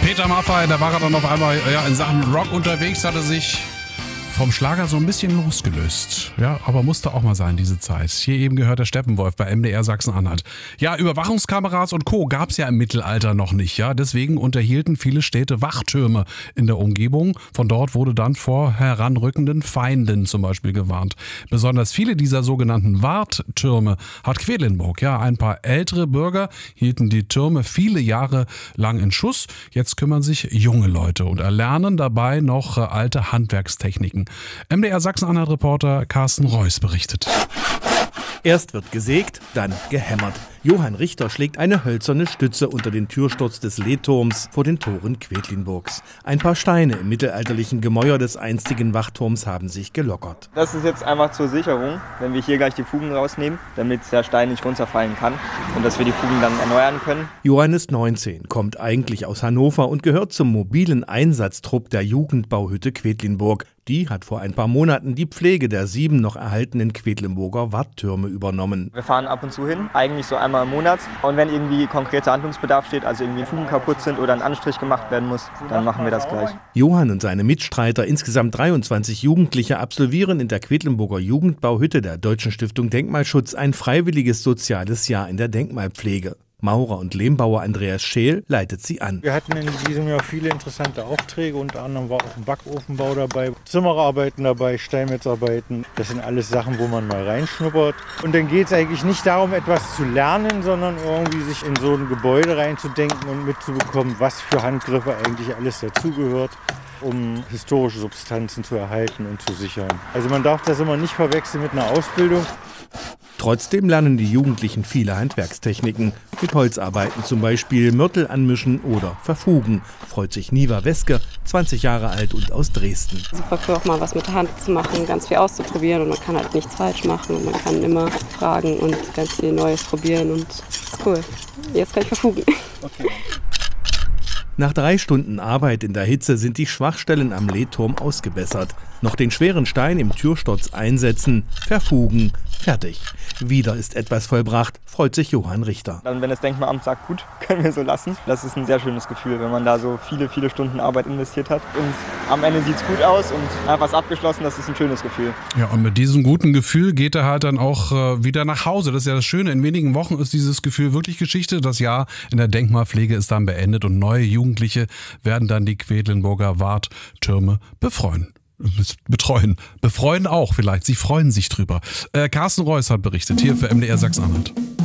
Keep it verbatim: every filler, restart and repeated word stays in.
Peter Maffay, da war er dann auf einmal ja, in Sachen Rock unterwegs, hatte sich vom Schlager so ein bisschen losgelöst. Ja, aber musste auch mal sein, diese Zeit. Hier eben gehört der Steppenwolf bei M D R Sachsen-Anhalt. Ja, Überwachungskameras und Co. gab es ja im Mittelalter noch nicht. Ja, deswegen unterhielten viele Städte Wachtürme in der Umgebung. Von dort wurde dann vor heranrückenden Feinden zum Beispiel gewarnt. Besonders viele dieser sogenannten Warttürme hat Quedlinburg. Ja, ein paar ältere Bürger hielten die Türme viele Jahre lang in Schuss. Jetzt kümmern sich junge Leute und erlernen dabei noch alte Handwerkstechniken. M D R Sachsen-Anhalt-Reporter Carsten Reuss berichtet. Erst wird gesägt, dann gehämmert. Johann Richter schlägt eine hölzerne Stütze unter den Türsturz des Lehturms vor den Toren Quedlinburgs. Ein paar Steine im mittelalterlichen Gemäuer des einstigen Wachturms haben sich gelockert. Das ist jetzt einfach zur Sicherung, wenn wir hier gleich die Fugen rausnehmen, damit der Stein nicht runterfallen kann und dass wir die Fugen dann erneuern können. Johann ist neunzehn, kommt eigentlich aus Hannover und gehört zum mobilen Einsatztrupp der Jugendbauhütte Quedlinburg. Die hat vor ein paar Monaten die Pflege der sieben noch erhaltenen Quedlinburger Warttürme übernommen. Wir fahren ab und zu hin, eigentlich so einmal im Monat. Und wenn irgendwie konkreter Handlungsbedarf steht, also irgendwie Fugen kaputt sind oder ein Anstrich gemacht werden muss, dann machen wir das gleich. Johann und seine Mitstreiter, insgesamt dreiundzwanzig Jugendliche, absolvieren in der Quedlinburger Jugendbauhütte der Deutschen Stiftung Denkmalschutz ein freiwilliges soziales Jahr in der Denkmalpflege. Maurer und Lehmbauer Andreas Scheel leitet sie an. Wir hatten in diesem Jahr viele interessante Aufträge, unter anderem war auch ein Backofenbau dabei, Zimmerarbeiten dabei, Steinmetzarbeiten. Das sind alles Sachen, wo man mal reinschnuppert. Und dann geht es eigentlich nicht darum, etwas zu lernen, sondern irgendwie sich in so ein Gebäude reinzudenken und mitzubekommen, was für Handgriffe eigentlich alles dazugehört, um historische Substanzen zu erhalten und zu sichern. Also man darf das immer nicht verwechseln mit einer Ausbildung. Trotzdem lernen die Jugendlichen viele Handwerkstechniken. Mit Holzarbeiten zum Beispiel Mörtel anmischen oder verfugen. Freut sich Niva Weske, zwanzig Jahre alt und aus Dresden. Super cool, auch mal was mit der Hand zu machen, ganz viel auszuprobieren und man kann halt nichts falsch machen und man kann immer fragen und ganz viel Neues probieren und das ist cool. Jetzt kann ich verfugen. Okay. Nach drei Stunden Arbeit in der Hitze sind die Schwachstellen am Lehturm ausgebessert. Noch den schweren Stein im Türsturz einsetzen, verfugen, fertig. Wieder ist etwas vollbracht, freut sich Johann Richter. Dann, wenn das Denkmalamt sagt, gut, können wir so lassen. Das ist ein sehr schönes Gefühl, wenn man da so viele, viele Stunden Arbeit investiert hat. Und am Ende sieht es gut aus und einfach was abgeschlossen, das ist ein schönes Gefühl. Ja, und mit diesem guten Gefühl geht er halt dann auch äh, wieder nach Hause. Das ist ja das Schöne, in wenigen Wochen ist dieses Gefühl wirklich Geschichte. Das Jahr in der Denkmalpflege ist dann beendet und neue Jugendliche werden dann die Quedlinburger Warttürme befreuen. Betreuen. Befreuen auch vielleicht. Sie freuen sich drüber. Äh, Carsten Reuss hat berichtet, hier für M D R Sachsen-Anhalt.